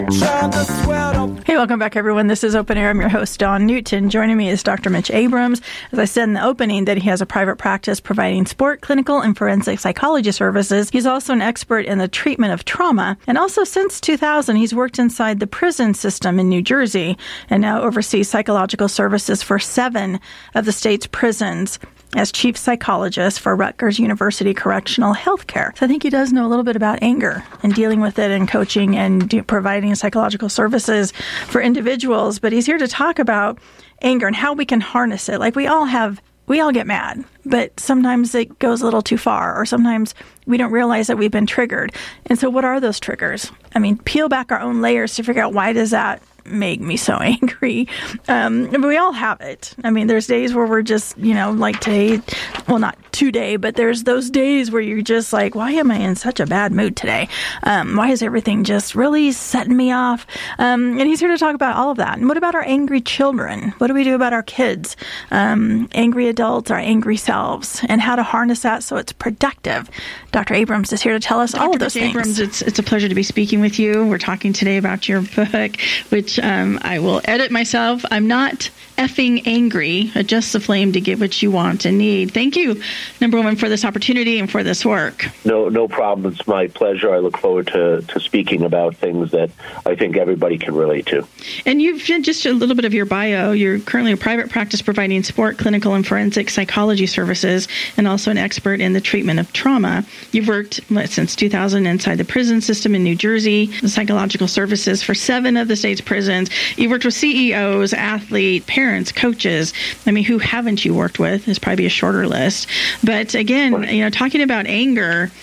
Hey, welcome back, everyone. This is Open Air. I'm your host, Dawn Newton. Joining me is Dr. Mitch Abrams. As I said in the opening, that he has a private practice providing sport, clinical, and forensic psychology services. He's also an expert in the treatment of trauma. And also, since 2000, he's worked inside the prison system in New Jersey and now oversees psychological services for 7 of the state's prisons as chief psychologist for Rutgers University Correctional Healthcare. So I think he does know a little bit about anger and dealing with it and coaching and providing psychological services for individuals. But he's here to talk about anger and how we can harness it. Like we all get mad, but sometimes it goes a little too far, or sometimes we don't realize that we've been triggered. And so what are those triggers? I mean, peel back our own layers to figure out, why does that make me so angry? We all have it. I mean, there's days where we're just, like today, well, not today, but there's those days where you're just like, why am I in such a bad mood today? Why is everything just really setting me off? And he's here to talk about all of that. And what about our angry children? What do we do about our kids? Angry adults, our angry selves, and how to harness that so it's productive. Dr. Abrams is here to tell us all of those things. Dr. Abrams, it's a pleasure to be speaking with you. We're talking today about your book, which I will edit myself. I'm not effing angry. Adjust the flame to get what you want and need. Thank you, number one, for this opportunity and for this work. No problem. It's my pleasure. I look forward to speaking about things that I think everybody can relate to. And you've just a little bit of your bio. You're currently a private practice providing sport, clinical, and forensic psychology services, and also an expert in the treatment of trauma. You've worked since 2000 inside the prison system in New Jersey, psychological services for 7 of the state's prisons. You've worked with CEOs, athletes, parents, coaches. I mean, who haven't you worked with? Is probably a shorter list. But again, talking about anger,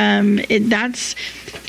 it's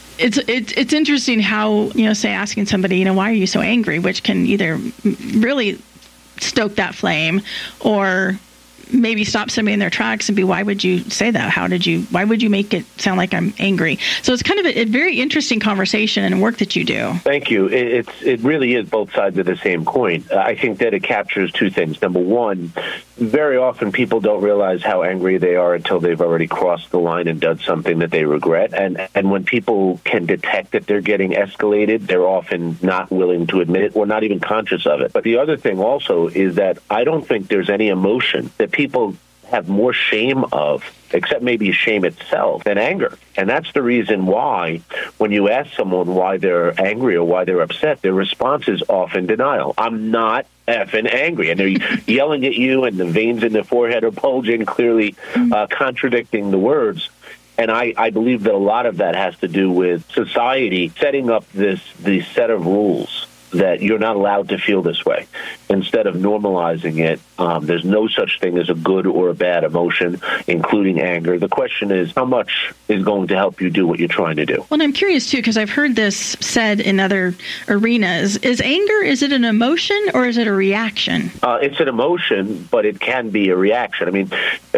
interesting how, say asking somebody, why are you so angry, which can either really stoke that flame or maybe stop somebody in their tracks and be, why would you say that? Why would you make it sound like I'm angry? So it's kind of a very interesting conversation and work that you do. Thank you. It really is both sides of the same coin. I think that it captures 2 things. Number one, very often people don't realize how angry they are until they've already crossed the line and done something that they regret. And when people can detect that they're getting escalated, they're often not willing to admit it or not even conscious of it. But the other thing also is that I don't think there's any emotion that people have more shame of, except maybe shame itself, than anger. And that's the reason why when you ask someone why they're angry or why they're upset, their response is often denial. I'm not effing angry. And they're yelling at you and the veins in their forehead are bulging, clearly contradicting the words. And I believe that a lot of that has to do with society setting up this set of rules that you're not allowed to feel this way. Instead of normalizing it, there's no such thing as a good or a bad emotion, including anger. The question is, how much is going to help you do what you're trying to do? Well, and I'm curious, too, because I've heard this said in other arenas. Is anger, is it an emotion or is it a reaction? It's an emotion, but it can be a reaction. I mean,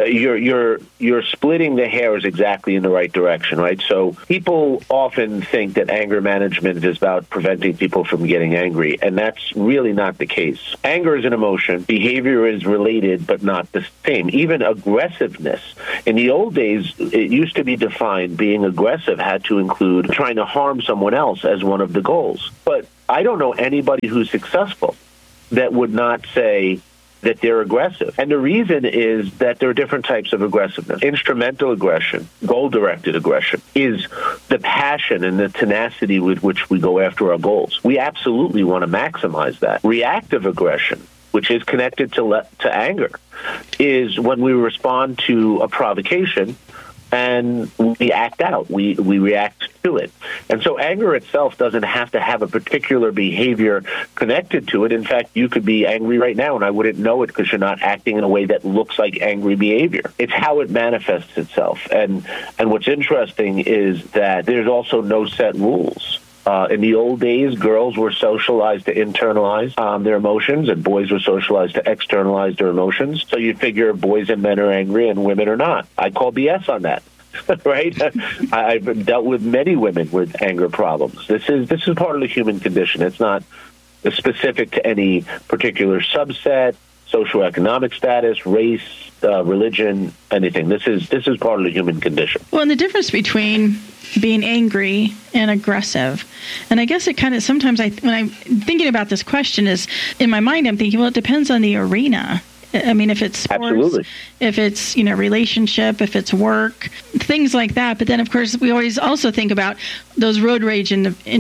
you're splitting the hairs exactly in the right direction, right? So people often think that anger management is about preventing people from getting angry, and that's really not the case. Anger is an emotion. Behavior is related, but not the same. Even aggressiveness. In the old days, it used to be defined, being aggressive had to include trying to harm someone else as one of the goals. But I don't know anybody who's successful that would not say that they're aggressive. And the reason is that there are different types of aggressiveness. Instrumental aggression, goal-directed aggression, is the passion and the tenacity with which we go after our goals. We absolutely want to maximize that. Reactive aggression, which is connected to anger, is when we respond to a provocation and we act out. We react to it. And so anger itself doesn't have to have a particular behavior connected to it. In fact, you could be angry right now and I wouldn't know it because you're not acting in a way that looks like angry behavior. It's how it manifests itself. And what's interesting is that there's also no set rules. In the old days, girls were socialized to internalize their emotions, and boys were socialized to externalize their emotions. So you figure boys and men are angry and women are not. I call BS on that. Right? I've dealt with many women with anger problems. This is part of the human condition. It's not specific to any particular subset, socioeconomic status, race, religion, anything. This is part of the human condition. Well, and the difference between being angry and aggressive, and I guess it kind of sometimes when I'm thinking about this question is in my mind I'm thinking, well, it depends on the arena. I mean, if it's sports, absolutely, if it's relationship, if it's work, things like that. But then, of course, we always also think about those road rage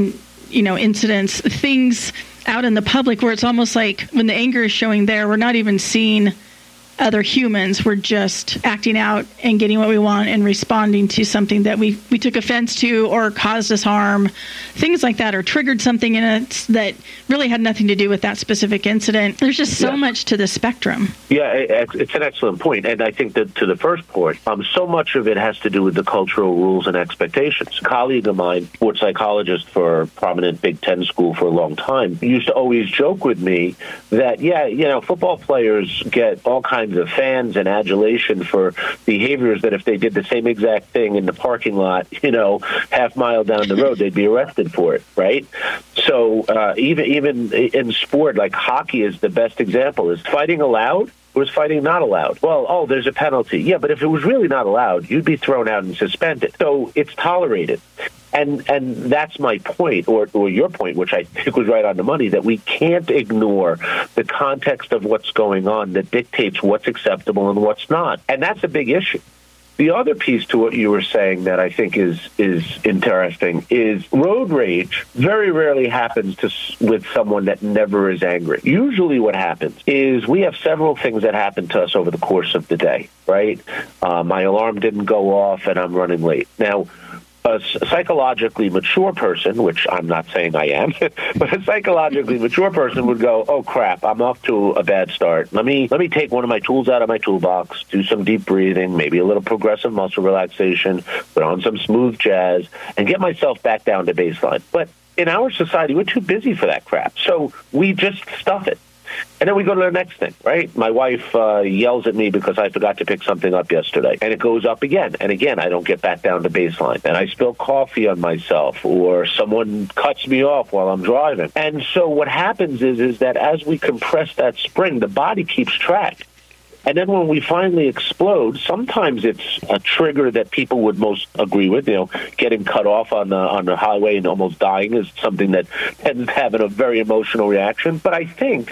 incidents, things out in the public where it's almost like when the anger is showing there, we're not even seeing other humans. We're just acting out and getting what we want and responding to something that we took offense to or caused us harm, things like that, or triggered something in us that really had nothing to do with that specific incident. There's just so much to the spectrum. Yeah, it's an excellent point. And I think that to the first point, so much of it has to do with the cultural rules and expectations. A colleague of mine, sports psychologist for a prominent Big Ten school for a long time, used to always joke with me that, football players get all kinds of fans and adulation for behaviors that if they did the same exact thing in the parking lot, half mile down the road, they'd be arrested for it, right? So even in sport, like hockey is the best example. Is fighting allowed? Or is fighting not allowed? Well, there's a penalty. Yeah, but if it was really not allowed, you'd be thrown out and suspended. So it's tolerated. And that's my point, or your point, which I think was right on the money, that we can't ignore the context of what's going on that dictates what's acceptable and what's not. And that's a big issue. The other piece to what you were saying that I think is interesting is road rage very rarely happens with someone that never is angry. Usually what happens is we have several things that happen to us over the course of the day, right? My alarm didn't go off and I'm running late. Now, a psychologically mature person, which I'm not saying I am, but a psychologically mature person would go, oh, crap, I'm off to a bad start. Let me take one of my tools out of my toolbox, do some deep breathing, maybe a little progressive muscle relaxation, put on some smooth jazz, and get myself back down to baseline. But in our society, we're too busy for that crap. So we just stuff it. And then we go to the next thing, right? My wife yells at me because I forgot to pick something up yesterday. And it goes up again. And again, I don't get back down to baseline. And I spill coffee on myself, or someone cuts me off while I'm driving. And so what happens is that as we compress that spring, the body keeps track. And then when we finally explode, sometimes it's a trigger that people would most agree with. Getting cut off on the highway and almost dying is something that tends to have a very emotional reaction. But I think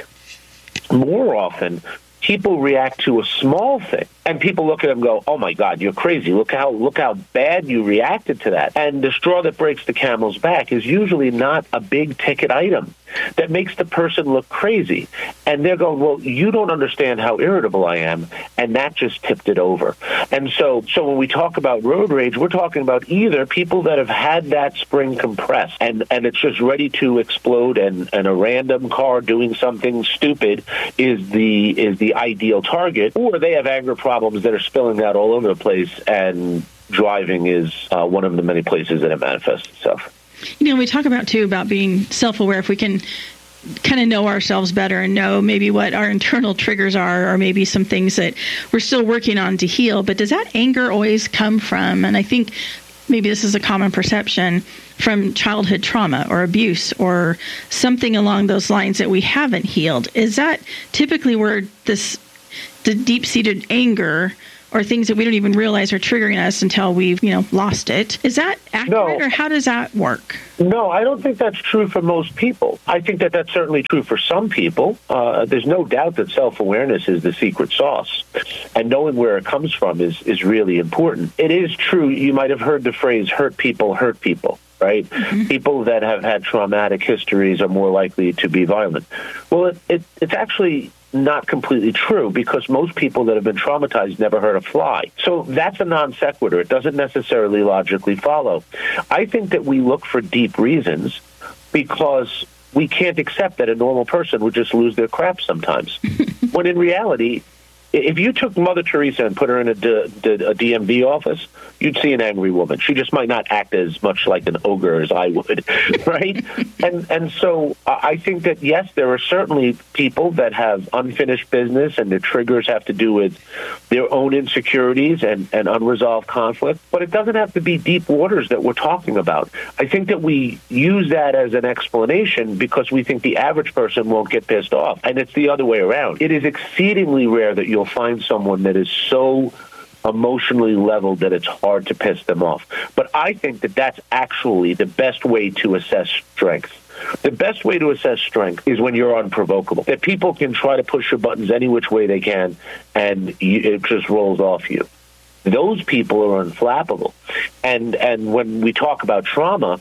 more often, people react to a small thing, and people look at them and go, oh, my God, you're crazy. Look how bad you reacted to that. And the straw that breaks the camel's back is usually not a big-ticket item that makes the person look crazy. And they're going, well, you don't understand how irritable I am, and that just tipped it over. And so when we talk about road rage, we're talking about either people that have had that spring compressed, and it's just ready to explode, and a random car doing something stupid is the ideal target, or they have anger problems that are spilling out all over the place, and driving is one of the many places that it manifests itself. We talk about being self-aware. If we can kind of know ourselves better and know maybe what our internal triggers are, or maybe some things that we're still working on to heal. But does that anger always come from, and I think maybe this is a common perception, from childhood trauma or abuse or something along those lines that we haven't healed? Is that typically where the deep-seated anger or things that we don't even realize are triggering us until we've, lost it? Is that accurate, or how does that work? No, I don't think that's true for most people. I think that that's certainly true for some people. There's no doubt that self-awareness is the secret sauce, and knowing where it comes from is really important. It is true. You might have heard the phrase, hurt people, right? Mm-hmm. People that have had traumatic histories are more likely to be violent. Well, it's actually not completely true, because most people that have been traumatized never hurt a fly. So that's a non sequitur. It doesn't necessarily logically follow. I think that we look for deep reasons because we can't accept that a normal person would just lose their crap sometimes. When in reality, If you took Mother Teresa and put her in a DMV office, you'd see an angry woman. She just might not act as much like an ogre as I would, right? And so I think that, yes, there are certainly people that have unfinished business, and their triggers have to do with their own insecurities and unresolved conflict, but it doesn't have to be deep waters that we're talking about. I think that we use that as an explanation because we think the average person won't get pissed off, and it's the other way around. It is exceedingly rare that you'll find someone that is so emotionally leveled that it's hard to piss them off. But I think that that's actually the best way to assess strength. The best way to assess strength is when you're unprovocable, that people can try to push your buttons any which way they can, and it just rolls off you. Those people are unflappable. And when we talk about trauma,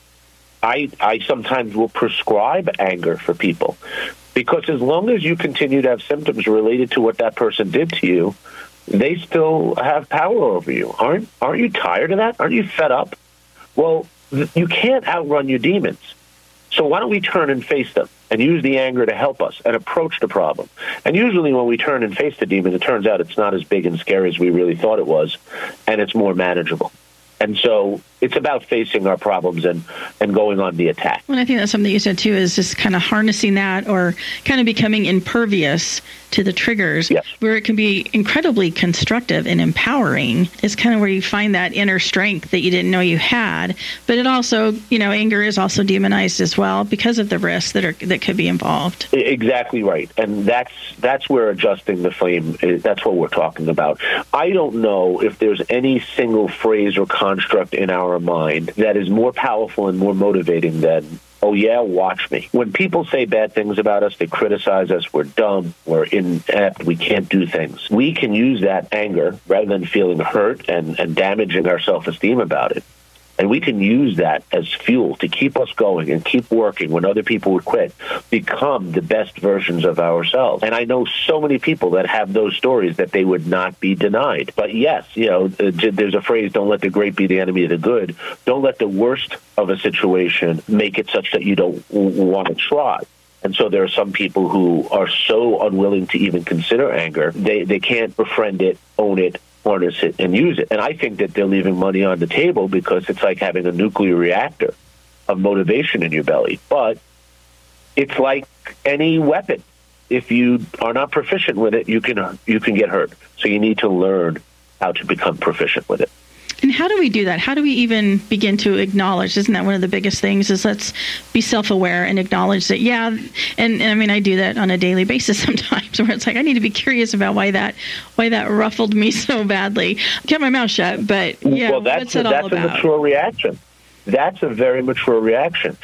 I sometimes will prescribe anger for people, because as long as you continue to have symptoms related to what that person did to you, they still have power over you. Aren't you tired of that? Aren't you fed up? Well, you can't outrun your demons. So why don't we turn and face them and use the anger to help us and approach the problem? And usually when we turn and face the demon, it turns out it's not as big and scary as we really thought it was, and it's more manageable. And so it's about facing our problems and going on the attack. Well, I think that's something you said, too, is just kind of harnessing that, or kind of becoming impervious to the triggers, yes, where it can be incredibly constructive and empowering. Is kind of where you find that inner strength that you didn't know you had. But it also, anger is also demonized as well because of the risks that could be involved. Exactly right. And that's where adjusting the flame, that's what we're talking about. I don't know if there's any single phrase or construct in our mind that is more powerful and more motivating than, oh yeah, watch me. When people say bad things about us, they criticize us, we're dumb, we're inept, we can't do things. We can use that anger rather than feeling hurt and damaging our self-esteem about it. And we can use that as fuel to keep us going and keep working when other people would quit, become the best versions of ourselves. And I know so many people that have those stories that they would not be denied. But yes, there's a phrase, don't let the great be the enemy of the good. Don't let the worst of a situation make it such that you don't want to try. And so there are some people who are so unwilling to even consider anger, they can't befriend it, own it, harness it, and use it. And I think that they're leaving money on the table because it's like having a nuclear reactor of motivation in your belly. But it's like any weapon. If you are not proficient with it, you can get hurt. So you need to learn how to become proficient with it. And how do we do that? How do we even begin to acknowledge? Isn't that one of the biggest things, is let's be self-aware and acknowledge that, yeah, and I mean, I do that on a daily basis sometimes, where it's like, I need to be curious about why that ruffled me so badly. Kept my mouth shut, but yeah, well, what's it all about? That's a mature reaction. That's a very mature reaction.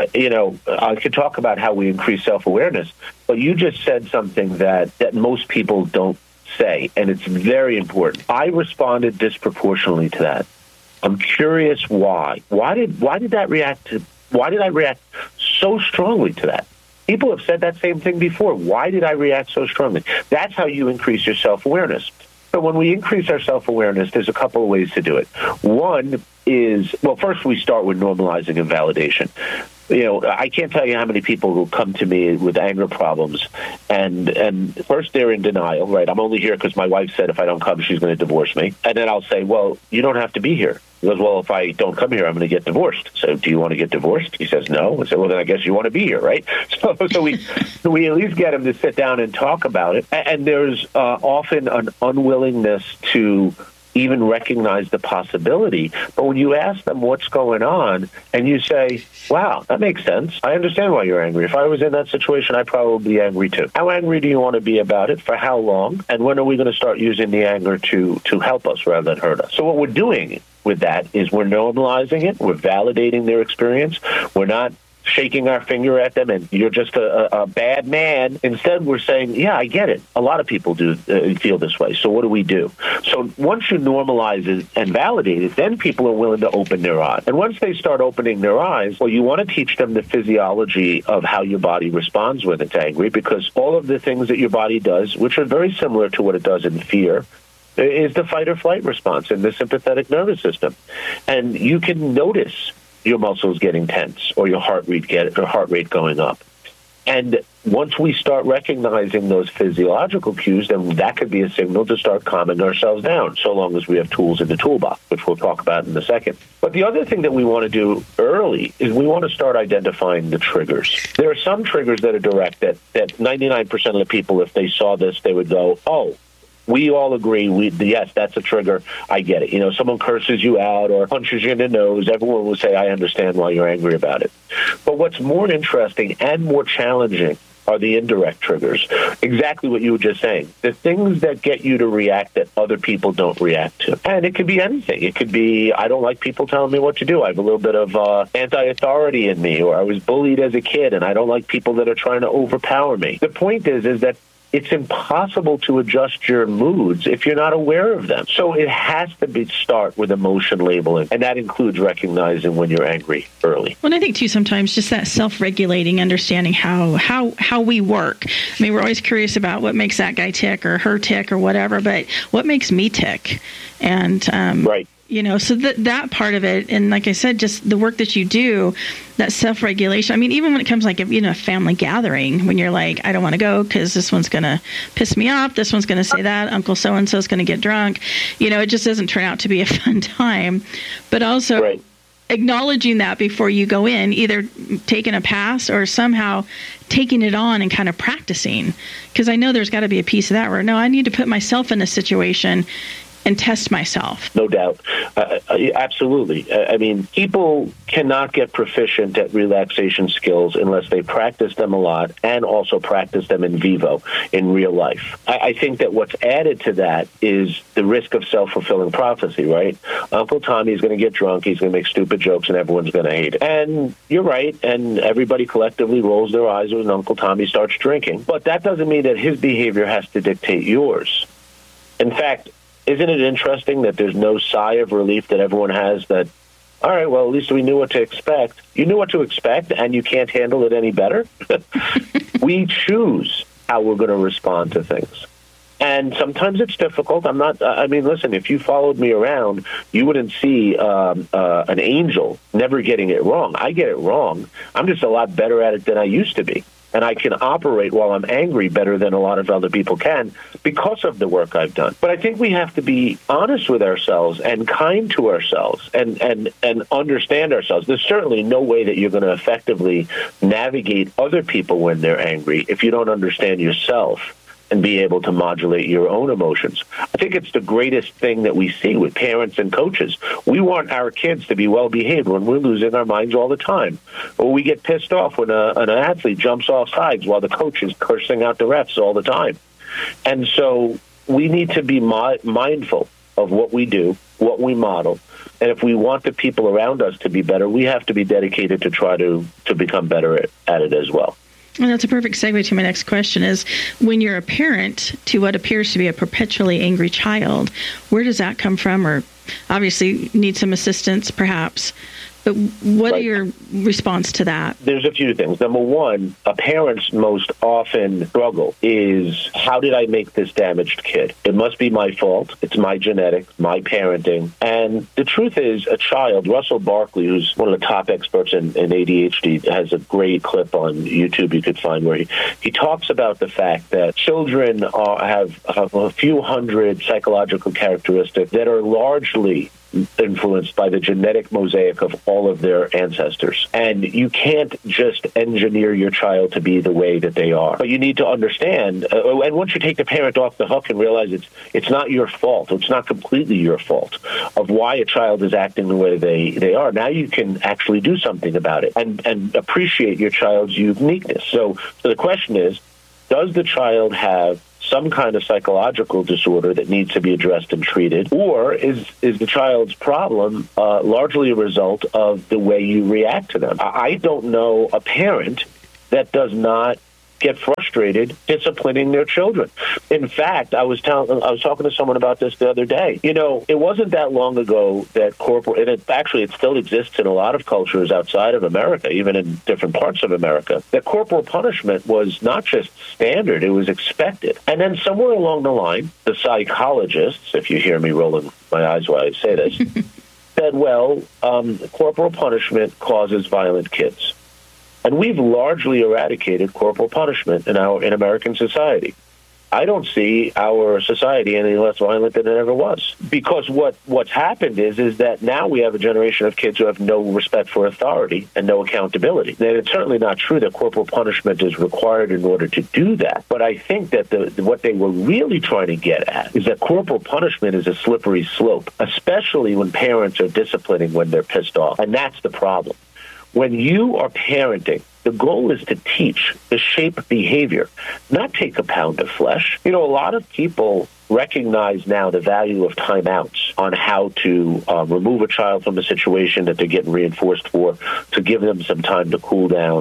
I could talk about how we increase self-awareness, but you just said something that most people don't say, and it's very important. I responded disproportionately to that. I'm curious why. Why did I react so strongly to that? People have said that same thing before. Why did I react so strongly? That's how you increase your self-awareness. So when we increase our self-awareness, there's a couple of ways to do it. One is, well, first we start with normalizing and validation. I can't tell you how many people who come to me with anger problems, and first they're in denial, right? I'm only here because my wife said if I don't come, she's going to divorce me. And then I'll say, well, you don't have to be here. He goes, well, if I don't come here, I'm going to get divorced. So do you want to get divorced? He says, no. I said, well, then I guess you want to be here, right? So we at least get him to sit down and talk about it. And there's often an unwillingness to even recognize the possibility. But when you ask them what's going on and you say, wow, that makes sense. I understand why you're angry. If I was in that situation, I'd probably be angry too. How angry do you want to be about it? For how long? And when are we going to start using the anger to help us rather than hurt us? So what we're doing with that is we're normalizing it. We're validating their experience. We're not shaking our finger at them and you're just a bad man. Instead, we're saying, yeah, I get it. A lot of people do feel this way. So what do we do? So once you normalize it and validate it, then people are willing to open their eyes. And once they start opening their eyes, well, you want to teach them the physiology of how your body responds when it's angry, because all of the things that your body does, which are very similar to what it does in fear, is the fight or flight response in the sympathetic nervous system. And you can notice your muscles getting tense or your heart rate going up. And once we start recognizing those physiological cues, then that could be a signal to start calming ourselves down, so long as we have tools in the toolbox, which we'll talk about in a second. But the other thing that we want to do early is we want to start identifying the triggers. There are some triggers that are direct that 99% of the people, if they saw this, they would go, oh, we all agree, yes, that's a trigger. I get it. You know, someone curses you out or punches you in the nose. Everyone will say, I understand why you're angry about it. But what's more interesting and more challenging are the indirect triggers. Exactly what you were just saying. The things that get you to react that other people don't react to. And it could be anything. It could be, I don't like people telling me what to do. I have a little bit of anti-authority in me, or I was bullied as a kid, and I don't like people that are trying to overpower me. The point is that it's impossible to adjust your moods if you're not aware of them. So it has to start with emotion labeling, and that includes recognizing when you're angry early. Well, I think, too, sometimes just that self-regulating, understanding how we work. I mean, we're always curious about what makes that guy tick or her tick or whatever, but what makes me tick? And right. You know, so that part of it, and like I said, just the work that you do, that self-regulation. I mean, even when it comes like, a family gathering, when you're like, I don't want to go because this one's going to piss me off, this one's going to say that, Uncle so-and-so is going to get drunk. You know, it just doesn't turn out to be a fun time. But also right. Acknowledging that before you go in, either taking a pass or somehow taking it on and kind of practicing. Because I know there's got to be a piece of that where, no, I need to put myself in a situation and test myself. No doubt. Absolutely. I mean, people cannot get proficient at relaxation skills unless they practice them a lot and also practice them in vivo, in real life. I think that what's added to that is the risk of self-fulfilling prophecy, right? Uncle Tommy's going to get drunk, he's going to make stupid jokes, and everyone's going to hate it. And you're right, and everybody collectively rolls their eyes when Uncle Tommy starts drinking. But that doesn't mean that his behavior has to dictate yours. In fact, isn't it interesting that there's no sigh of relief that everyone has that, all right, well, at least we knew what to expect. You knew what to expect, and you can't handle it any better? We choose how we're going to respond to things. And sometimes it's difficult. Listen, if you followed me around, you wouldn't see an angel never getting it wrong. I get it wrong. I'm just a lot better at it than I used to be. And I can operate while I'm angry better than a lot of other people can because of the work I've done. But I think we have to be honest with ourselves and kind to ourselves and understand ourselves. There's certainly no way that you're going to effectively navigate other people when they're angry if you don't understand yourself and be able to modulate your own emotions. I think it's the greatest thing that we see with parents and coaches. We want our kids to be well-behaved when we're losing our minds all the time. Or we get pissed off when an athlete jumps off sides while the coach is cursing out the refs all the time. And so we need to be mindful of what we do, what we model. And if we want the people around us to be better, we have to be dedicated to try to become better at it as well. And that's a perfect segue to my next question is, when you're a parent to what appears to be a perpetually angry child, where does that come from? Or obviously need some assistance, perhaps. But what are your response to that? There's a few things. Number one, a parent's most often struggle is, how did I make this damaged kid? It must be my fault. It's my genetics, my parenting. And the truth is, a child, Russell Barkley, who's one of the top experts in ADHD, has a great clip on YouTube you could find where he talks about the fact that children have a few hundred psychological characteristics that are largely influenced by the genetic mosaic of all of their ancestors. And you can't just engineer your child to be the way that they are. But you need to understand, and once you take the parent off the hook and realize it's not your fault, it's not completely your fault of why a child is acting the way they are, now you can actually do something about it and appreciate your child's uniqueness. So the question is, does the child have some kind of psychological disorder that needs to be addressed and treated, or is the child's problem largely a result of the way you react to them? I don't know a parent that does not get frustrated disciplining their children. In fact, I was talking to someone about this the other day. You know, it wasn't that long ago that it still exists in a lot of cultures outside of America, even in different parts of America, that corporal punishment was not just standard, it was expected. And then somewhere along the line, the psychologists, if you hear me rolling my eyes while I say this, said, corporal punishment causes violent kids. And we've largely eradicated corporal punishment in American society. I don't see our society any less violent than it ever was. Because what's happened is that now we have a generation of kids who have no respect for authority and no accountability. And it's certainly not true that corporal punishment is required in order to do that. But I think that what they were really trying to get at is that corporal punishment is a slippery slope, especially when parents are disciplining when they're pissed off. And that's the problem. When you are parenting, the goal is to teach, to shape behavior, not take a pound of flesh. A lot of people recognize now the value of timeouts on how to remove a child from a situation that they're getting reinforced for, to give them some time to cool down.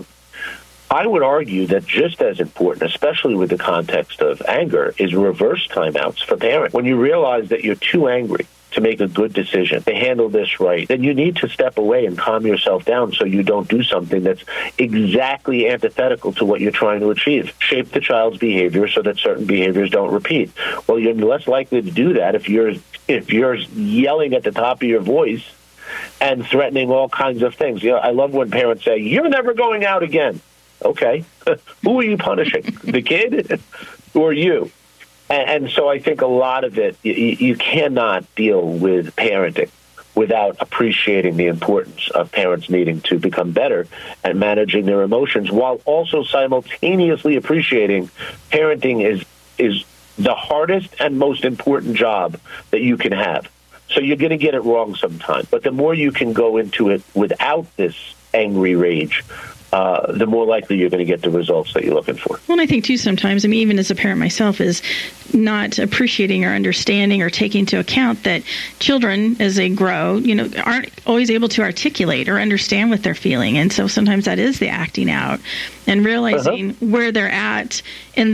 I would argue that just as important, especially with the context of anger, is reverse timeouts for parents. When you realize that you're too angry to make a good decision, to handle this right, then you need to step away and calm yourself down so you don't do something that's exactly antithetical to what you're trying to achieve. Shape the child's behavior so that certain behaviors don't repeat. Well, you're less likely to do that if you're yelling at the top of your voice and threatening all kinds of things. I love when parents say, "You're never going out again." Okay. Who are you punishing? The kid or you? And so I think a lot of it, you cannot deal with parenting without appreciating the importance of parents needing to become better at managing their emotions, while also simultaneously appreciating parenting is the hardest and most important job that you can have. So you're going to get it wrong sometimes. But the more you can go into it without this angry rage, the more likely you're going to get the results that you're looking for. Well, and I think, too, sometimes, even as a parent myself, is not appreciating or understanding or taking into account that children, as they grow, aren't always able to articulate or understand what they're feeling. And so sometimes that is the acting out and realizing where they're at. And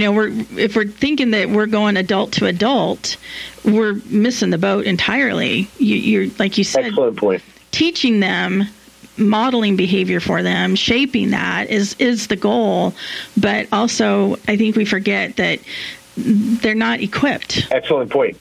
if we're thinking that we're going adult to adult, we're missing the boat entirely. You're, like you said, excellent point. Teaching them, modeling behavior for them, shaping that is the goal. But also, I think we forget that they're not equipped. Excellent point.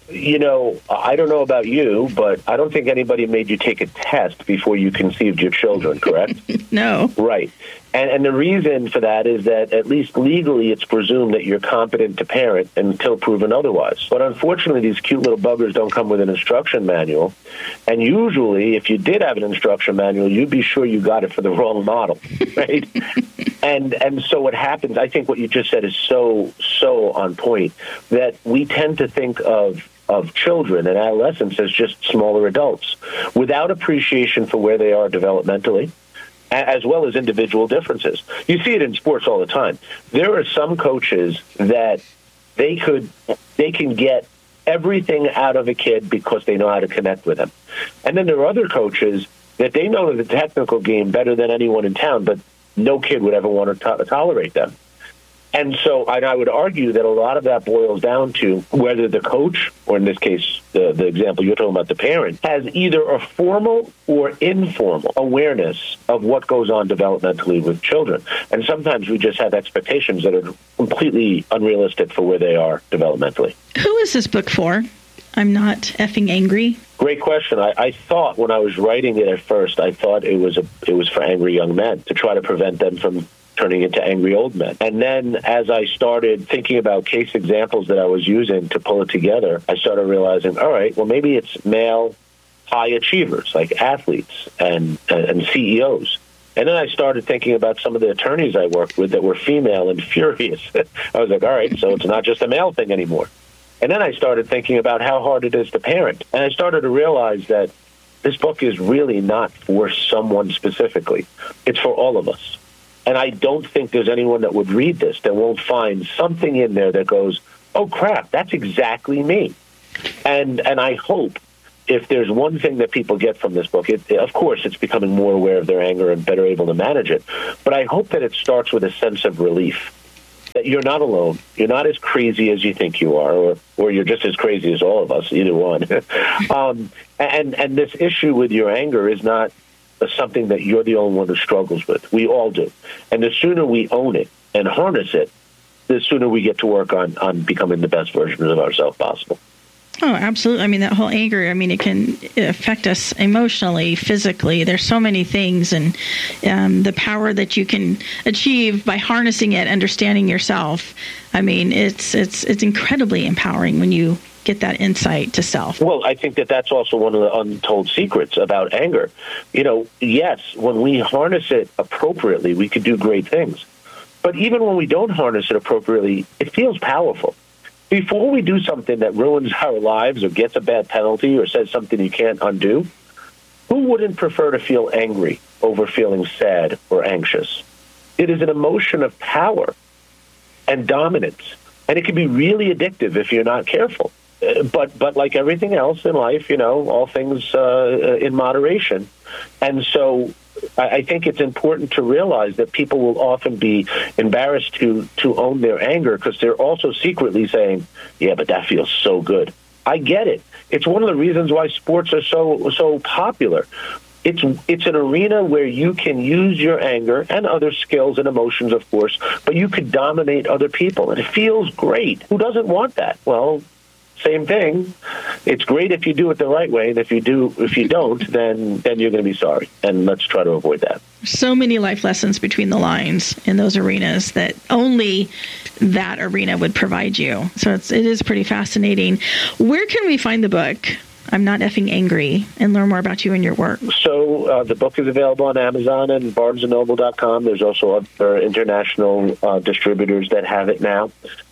I don't know about you, but I don't think anybody made you take a test before you conceived your children, correct? No. Right. And the reason for that is that, at least legally, it's presumed that you're competent to parent until proven otherwise. But unfortunately, these cute little buggers don't come with an instruction manual. And usually, if you did have an instruction manual, you'd be sure you got it for the wrong model, right? And so what happens, I think what you just said is so on point, that we tend to think of children and adolescents as just smaller adults, without appreciation for where they are developmentally, as well as individual differences. You see it in sports all the time. There are some coaches that they can get everything out of a kid because they know how to connect with them. And then there are other coaches that they know the technical game better than anyone in town, but no kid would ever want to tolerate them. And so I would argue that a lot of that boils down to whether the coach, or in this case, the example you're talking about, the parent, has either a formal or informal awareness of what goes on developmentally with children. And sometimes we just have expectations that are completely unrealistic for where they are developmentally. Who is this book for? I'm Not Effing Angry. Great question. I thought when I was writing it at first, I thought it was for angry young men, to try to prevent them from turning into angry old men. And then as I started thinking about case examples that I was using to pull it together, I started realizing, all right, well, maybe it's male high achievers like athletes and CEOs. And then I started thinking about some of the attorneys I worked with that were female and furious. I was like, all right, so it's not just a male thing anymore. And then I started thinking about how hard it is to parent. And I started to realize that this book is really not for someone specifically. It's for all of us. And I don't think there's anyone that would read this that won't find something in there that goes, oh, crap, that's exactly me. And I hope if there's one thing that people get from this book, of course, it's becoming more aware of their anger and better able to manage it. But I hope that it starts with a sense of relief, that you're not alone. You're not as crazy as you think you are, or you're just as crazy as all of us, either one. And this issue with your anger is not something that you're the only one who struggles with. We all do. And the sooner we own it and harness it, the sooner we get to work on becoming the best versions of ourselves possible. Oh, absolutely. I mean, that whole anger, I mean, it can affect us emotionally, physically. There's so many things, and the power that you can achieve by harnessing it, understanding yourself. I mean, it's incredibly empowering when you get that insight to self. Well, I think that that's also one of the untold secrets about anger. Yes, when we harness it appropriately, we could do great things. But even when we don't harness it appropriately, it feels powerful. Before we do something that ruins our lives or gets a bad penalty or says something you can't undo, who wouldn't prefer to feel angry over feeling sad or anxious? It is an emotion of power and dominance, and it can be really addictive if you're not careful. But like everything else in life, all things in moderation. And so I think it's important to realize that people will often be embarrassed to own their anger because they're also secretly saying, yeah, but that feels so good. I get it. It's one of the reasons why sports are so popular. It's an arena where you can use your anger and other skills and emotions, of course, but you could dominate other people, and it feels great. Who doesn't want that? Well, same thing. It's great if you do it the right way, and if you don't, then you're going to be sorry. And let's try to avoid that. So many life lessons between the lines in those arenas that only that arena would provide you. So it is pretty fascinating. Where can we find the book, I'm Not Effing Angry, and learn more about you and your work? So the book is available on Amazon and BarnesandNoble.com. There's also other international distributors that have it now.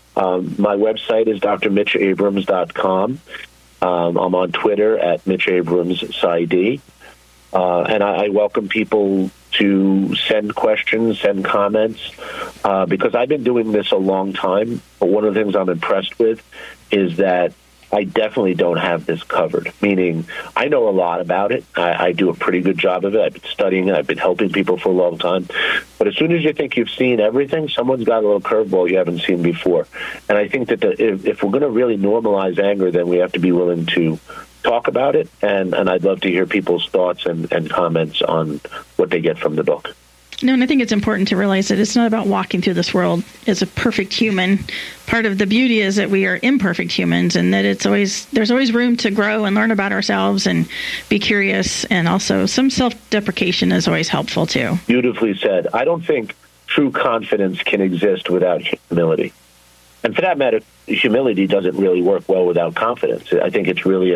My website is drmitchabrams.com. I'm on Twitter at MitchAbramsPsyD. And I welcome people to send questions, send comments, because I've been doing this a long time. But one of the things I'm impressed with is that I definitely don't have this covered, meaning I know a lot about it. I do a pretty good job of it. I've been studying it. I've been helping people for a long time. But as soon as you think you've seen everything, someone's got a little curveball you haven't seen before. And I think that if we're going to really normalize anger, then we have to be willing to talk about it. And I'd love to hear people's thoughts and comments on what they get from the book. No, and I think it's important to realize that it's not about walking through this world as a perfect human. Part of the beauty is that we are imperfect humans, and that there's always room to grow and learn about ourselves and be curious, and also some self-deprecation is always helpful too. Beautifully said. I don't think true confidence can exist without humility. And for that matter, humility doesn't really work well without confidence. I think it's really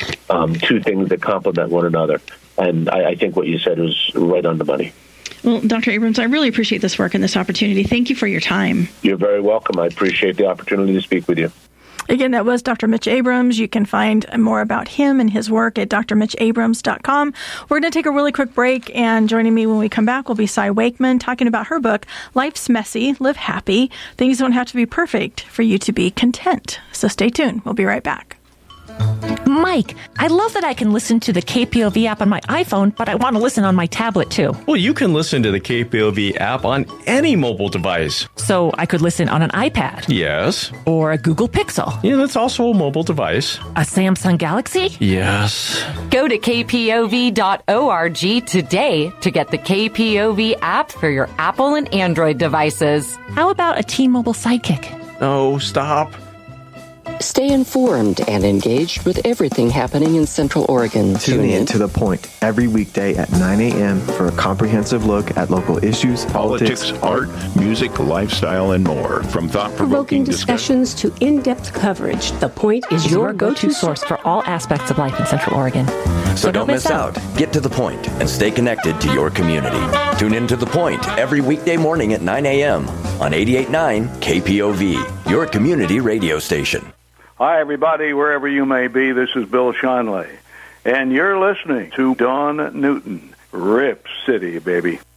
two things that complement one another. And I think what you said was right on the money. Well, Dr. Abrams, I really appreciate this work and this opportunity. Thank you for your time. You're very welcome. I appreciate the opportunity to speak with you. Again, that was Dr. Mitch Abrams. You can find more about him and his work at drmitchabrams.com. We're going to take a really quick break, and joining me when we come back will be Cy Wakeman talking about her book, Life's Messy, Live Happy. Things don't have to be perfect for you to be content. So stay tuned. We'll be right back. Mike, I love that I can listen to the KPOV app on my iPhone, but I want to listen on my tablet too. Well, you can listen to the KPOV app on any mobile device. So I could listen on an iPad? Yes. Or a Google Pixel? Yeah, that's also a mobile device. A Samsung Galaxy? Yes. Go to kpov.org today to get the KPOV app for your Apple and Android devices. How about a T-Mobile Sidekick? No, stop. Stay informed and engaged with everything happening in Central Oregon. Tune in to The Point every weekday at 9 a.m. for a comprehensive look at local issues, politics, art, music, lifestyle, and more. From thought-provoking discussions to in-depth coverage, The Point is your go-to source for all aspects of life in Central Oregon. So don't miss out. Get to The Point and stay connected to your community. Tune in to The Point every weekday morning at 9 a.m. on 88.9 KPOV, your community radio station. Hi, everybody, wherever you may be. This is Bill Schonley, and you're listening to Dawn Newton, Rip City, baby.